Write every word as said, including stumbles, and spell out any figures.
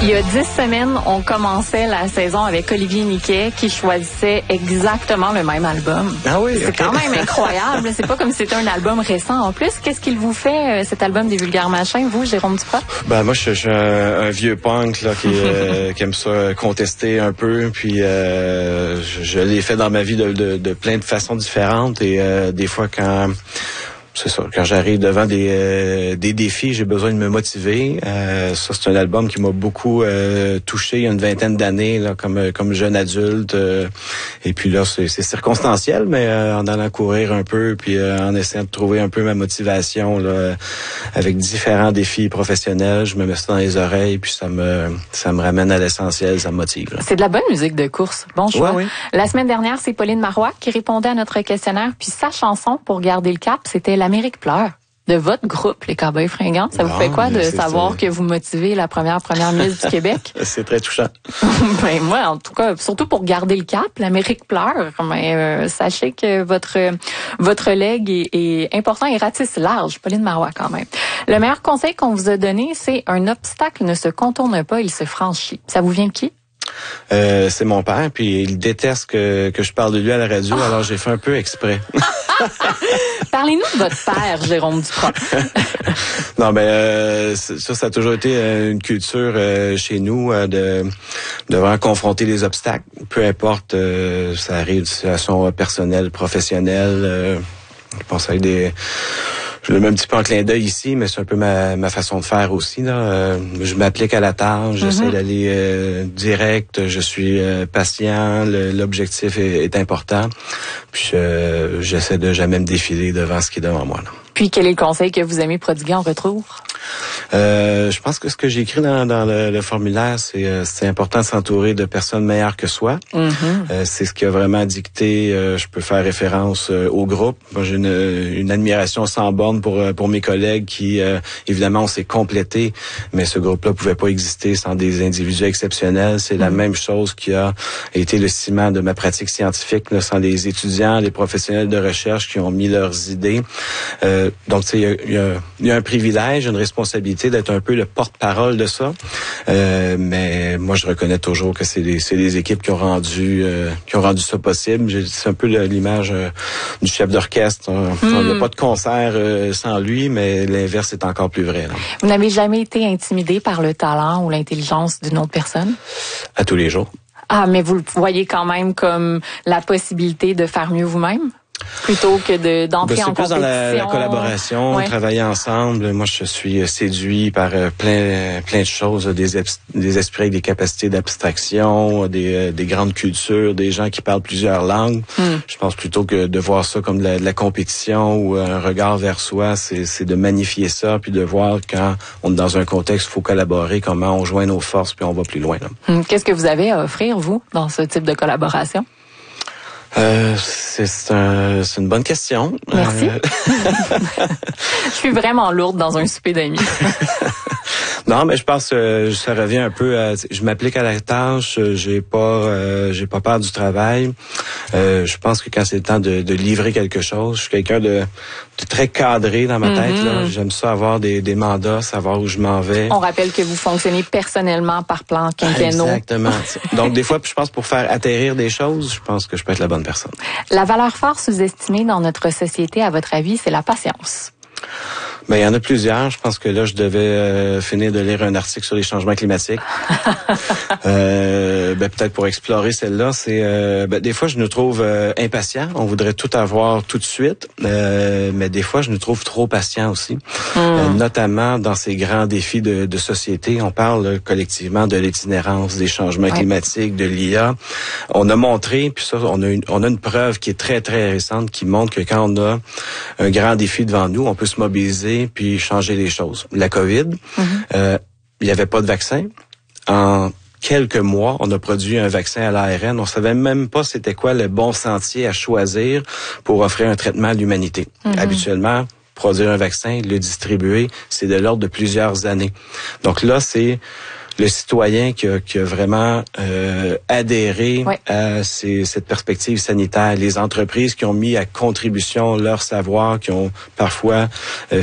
Il y a dix semaines, on commençait la saison avec Olivier Niquet qui choisissait exactement le même album. Ah oui, c'est okay. quand même incroyable. C'est pas comme si c'était un album récent. En plus, qu'est-ce qu'il vous fait, cet album des Vulgaires Machins, vous, Jérôme Duprat? Ben moi, je, je suis un, un vieux punk là qui, euh, qui aime ça contester un peu. Puis euh, je, je l'ai fait dans ma vie de, de, de plein de façons différentes. Et euh, des fois, quand c'est ça, quand j'arrive devant des euh, des défis, j'ai besoin de me motiver. Euh, ça, c'est un album qui m'a beaucoup euh, touché il y a une vingtaine d'années, là, comme comme jeune adulte. Euh, et puis là, c'est, c'est circonstanciel, mais euh, en allant courir un peu, puis euh, en essayant de trouver un peu ma motivation là, avec différents défis professionnels, je me mets ça dans les oreilles, puis ça me ça me ramène à l'essentiel, ça me motive. Là. C'est de la bonne musique de course. Bon choix. Ouais, oui. La semaine dernière, c'est Pauline Marois qui répondait à notre questionnaire, puis sa chanson pour garder le cap, c'était L'Amérique pleure. De votre groupe, les Cowboys Fringants. Ça bon, vous fait quoi de savoir ça. que vous motivez la première première Miss du Québec? C'est très touchant. Ben moi, en tout cas, surtout pour garder le cap, l'Amérique pleure. Mais euh, sachez que votre votre legs est, est important et ratisse large. Pauline Marois, quand même. Le meilleur conseil qu'on vous a donné, c'est un obstacle ne se contourne pas, il se franchit. Ça vous vient de qui? Euh, c'est mon père, puis il déteste que, que je parle de lui à la radio, oh. Alors j'ai fait un peu exprès. Parlez-nous de votre père, Jérôme Duprat. Non, ben euh, ça, ça a toujours été une culture euh, chez nous euh, de, de vraiment confronter les obstacles. Peu importe, euh, ça arrive de situation personnelle, professionnelle. Euh, je pense avec des... Je le mets un petit peu en clin d'œil ici, mais c'est un peu ma, ma façon de faire aussi. Là. Euh, je m'applique à la tâche, j'essaie mm-hmm. d'aller euh, direct, je suis euh, patient, le, l'objectif est, est important. Puis euh, j'essaie de jamais me défiler devant ce qui est devant moi. Là. Puis quel est le conseil que vous aimez prodiguer en retour? Euh, je pense que ce que j'ai écrit dans, dans le, le formulaire, c'est euh, c'est important de s'entourer de personnes meilleures que soi. Mm-hmm. Euh, c'est ce qui a vraiment dicté. Euh, je peux faire référence euh, au groupe. Moi, j'ai une, une admiration sans borne pour pour mes collègues qui, euh, évidemment, on s'est complétés, mais ce groupe-là pouvait pas exister sans des individus exceptionnels. C'est mm-hmm. la même chose qui a été le ciment de ma pratique scientifique, là, sans les étudiants, les professionnels de recherche qui ont mis leurs idées. Euh, donc, tu sais, il y a, y a un privilège, une responsabilité d'être un peu le porte-parole de ça. Euh, mais moi, je reconnais toujours que c'est des, c'est des équipes qui ont rendu euh, qui ont rendu ça possible. J'ai, c'est un peu le, l'image euh, du chef d'orchestre. Il n'y mm. a pas de concert euh, sans lui, mais l'inverse est encore plus vrai. Là. Vous n'avez jamais été intimidé par le talent ou l'intelligence d'une autre personne? À tous les jours. Ah, mais vous le voyez quand même comme la possibilité de faire mieux vous-même? Plutôt que de, d'entrer ben, en compétition. C'est plus dans la, la collaboration, ouais. Travailler ensemble. Moi, je suis séduit par plein plein de choses, des, des esprits avec des capacités d'abstraction, des, des grandes cultures, des gens qui parlent plusieurs langues. Mm. Je pense plutôt que de voir ça comme de la, de la compétition ou un regard vers soi, c'est, c'est de magnifier ça, puis de voir quand on est dans un contexte, il faut collaborer, comment on joint nos forces, puis on va plus loin. Là. Mm. Qu'est-ce que vous avez à offrir, vous, dans ce type de collaboration? Euh, c'est, c'est, un, c'est une bonne question. Merci. Euh... Je suis vraiment lourde dans un souper d'amis. Non, mais je pense que ça revient un peu à, je m'applique à la tâche, j'ai pas euh, j'ai pas peur du travail. Euh, je pense que quand c'est le temps de, de livrer quelque chose, je suis quelqu'un de, de très cadré dans ma mm-hmm. tête. Là. J'aime ça avoir des, des mandats, savoir où je m'en vais. On rappelle que vous fonctionnez personnellement par plan quinquennaux. Exactement. Donc des fois, je pense pour faire atterrir des choses, je pense que je peux être la bonne personne. La valeur forte sous-estimée dans notre société, à votre avis, c'est la patience. Ben, il y en a plusieurs. Je pense que là, je devais euh, finir de lire un article sur les changements climatiques. euh, ben, peut-être pour explorer celle-là, c'est euh, ben, des fois, je nous trouve euh, impatients. On voudrait tout avoir tout de suite, euh, mais des fois, je nous trouve trop patients aussi. Mm. Euh, notamment dans ces grands défis de, de société. On parle euh, collectivement de l'itinérance, des changements ouais. climatiques, de l'I A. On a montré, puis ça, on a une, on a une preuve qui est très, très récente qui montre que quand on a un grand défi devant nous, on peut se mobiliser puis changer les choses. La COVID, mm-hmm. euh, il n'y avait pas de vaccin. En quelques mois, on a produit un vaccin à l'A R N. On savait même pas c'était quoi le bon sentier à choisir pour offrir un traitement à l'humanité. Mm-hmm. Habituellement, produire un vaccin, le distribuer, c'est de l'ordre de plusieurs années. Donc là, c'est le citoyen qui a, qui a vraiment euh, adhéré ouais. à ces, cette perspective sanitaire, les entreprises qui ont mis à contribution leur savoir, qui ont parfois euh,